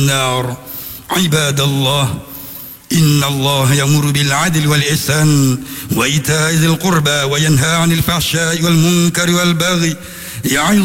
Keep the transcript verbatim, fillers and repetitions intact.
النار. عباد الله، إن الله يأمر بالعدل والإحسان وإيتاء ذي القربى وينهى عن الفحشاء والمنكر والبغي يعظكم